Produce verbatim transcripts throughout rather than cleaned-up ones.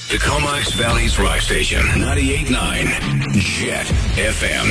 The Comox Valley's rock station, ninety-eight point nine Jet F M.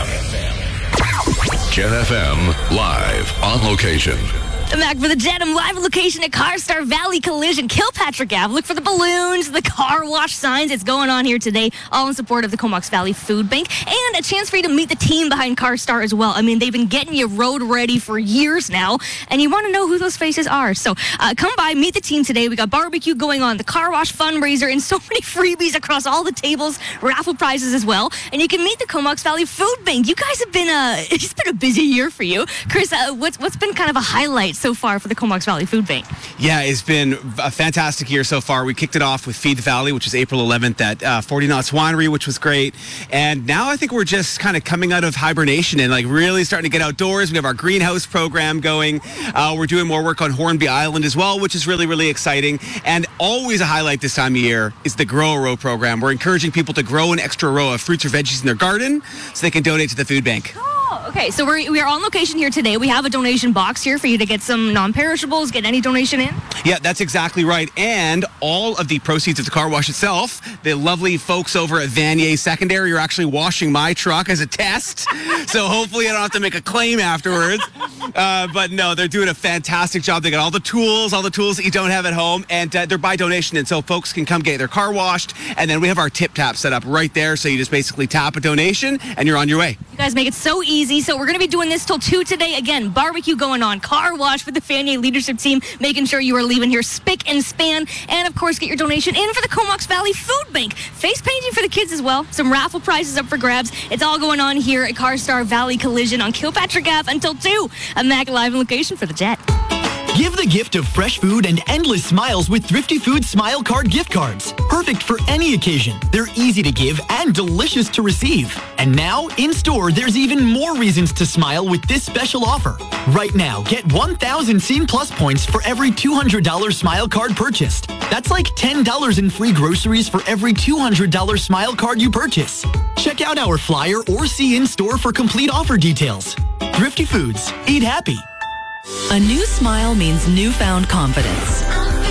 Jet F M, live on location. I'm back for the Jet. I'm live on location at Carstar Valley Collision, Kilpatrick Avenue. Look for the balloons, the car wash signs. It's going on here today, all in support of the Comox Valley Food Bank, and a chance for you to meet the team behind Carstar as well. I mean, they've been getting you road ready for years now, and you want to know who those faces are. So uh, come by, meet the team today. We got barbecue going on, the car wash fundraiser, and so many freebies across all the tables, raffle prizes as well. And you can meet the Comox Valley Food Bank. You guys have been a, it's been a busy year for you. Chris, uh, what's, what's been kind of a highlight so far for the Comox Valley Food Bank? Yeah, it's been a fantastic year so far. We kicked it off with Feed the Valley, which is April eleventh at uh, forty Knots Winery, which was great. And now I think we're just kind of coming out of hibernation and like really starting to get outdoors. We have our greenhouse program going. Uh, we're doing more work on Hornby Island as well, which is really, really exciting. And always a highlight this time of year is the Grow a Row program. We're encouraging people to grow an extra row of fruits or veggies in their garden so they can donate to the food bank. Oh, okay. So we're, we are on location here today. We have a donation box here for you to get some non-perishables, get any donation in. Yeah, that's exactly right. And all of the proceeds of the car wash itself, the lovely folks over at Vanier Secondary are actually washing my truck as a test. So hopefully I don't have to make a claim afterwards. Uh, but no, they're doing a fantastic job. They got all the tools, all the tools that you don't have at home, and uh, they're by donation. And so folks can come get their car washed. And then we have our tip tap set up right there. So you just basically tap a donation and you're on your way. You guys make it so easy. So we're going to be doing this till two today. Again, barbecue going on, car wash with the Vanier leadership team, making sure you are leaving here spick and span. And of course, get your donation in for the Comox Valley Food Bank. Face painting for the kids as well. Some raffle prizes up for grabs. It's all going on here at Carstar Valley Collision on Kilpatrick Avenue until two. I'm back live in location for the Jet. Give the gift of fresh food and endless smiles with Thrifty Foods Smile Card gift cards. Perfect for any occasion. They're easy to give and delicious to receive. And now, in store, there's even more reasons to smile with this special offer. Right now, get one thousand Scene Plus points for every two hundred dollars Smile Card purchased. That's like ten dollars in free groceries for every two hundred dollars Smile Card you purchase. Check out our flyer or see in store for complete offer details. Thrifty Foods. Eat happy. A new smile means newfound confidence.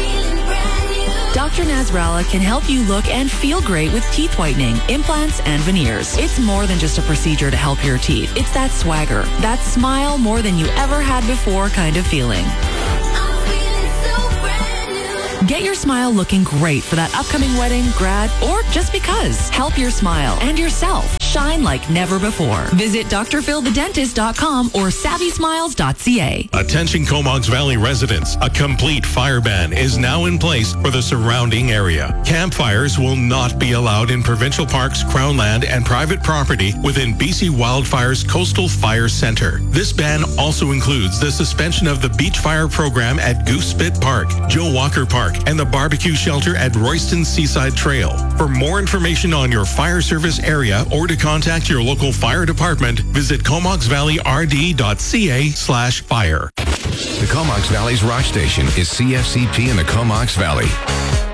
Doctor Nasrallah can help you look and feel great with teeth whitening, implants, and veneers. It's more than just a procedure to help your teeth. It's that swagger, that smile more than you ever had before kind of feeling. Get your smile looking great for that upcoming wedding, grad, or just because. Help your smile and yourself shine like never before. Visit D R phil the dentist dot com or savvy smiles dot c a. Attention Comox Valley residents, a complete fire ban is now in place for the surrounding area. Campfires will not be allowed in provincial parks, crown land, and private property within B C Wildfire's Coastal Fire Center. This ban also includes the suspension of the beach fire program at Goose Spit Park, Joe Walker Park, and the barbecue shelter at Royston Seaside Trail. For more information on your fire service area or to contact your local fire department, visit comox valley r d dot c a slash fire. The Comox Valley's rock station is C F C P in the Comox Valley.